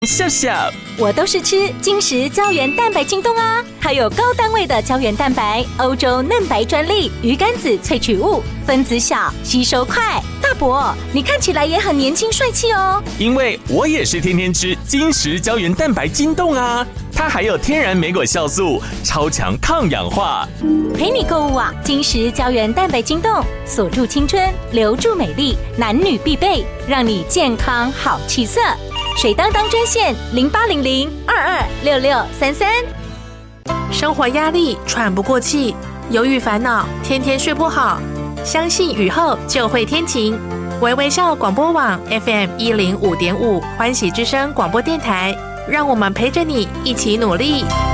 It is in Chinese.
笑笑， 我都是吃精实胶原蛋白京东啊，它有高单位的胶原蛋白，欧洲嫩白专利，鱼肝子萃取物，分子小，吸收快。大伯，你看起来也很年轻帅气哦。 因为我也是天天吃精实胶原蛋白京东啊，它还有天然莓果酵素，超强抗氧化。 陪你购物啊，精实胶原蛋白京东，锁住青春，留住美丽，男女必备，让你健康好气色。水当当专线0800226633。 生活压力喘不过气，忧郁烦恼，天天睡不好。相信雨后就会天晴。微微笑广播网 FM105.5 欢喜之声广播电台，让我们陪着你一起努力。